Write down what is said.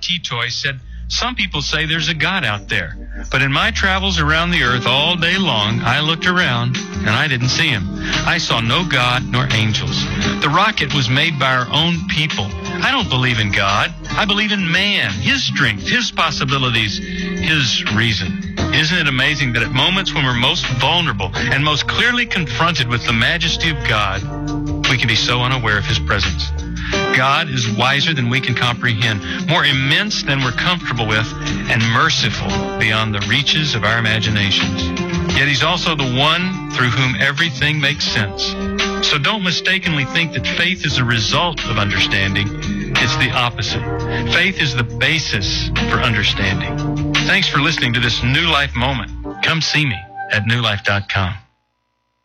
T-Toy said, "Some people say there's a God out there, but in my travels around the earth all day long, I looked around and I didn't see him. I saw no God nor angels. The rocket was made by our own people. I don't believe in God. I believe in man, his strength, his possibilities, his reason." Isn't it amazing that at moments when we're most vulnerable and most clearly confronted with the majesty of God, we can be so unaware of his presence? God is wiser than we can comprehend, more immense than we're comfortable with, and merciful beyond the reaches of our imaginations. Yet he's also the one through whom everything makes sense. So don't mistakenly think that faith is a result of understanding. It's the opposite. Faith is the basis for understanding. Thanks for listening to this New Life Moment. Come see me at newlife.com.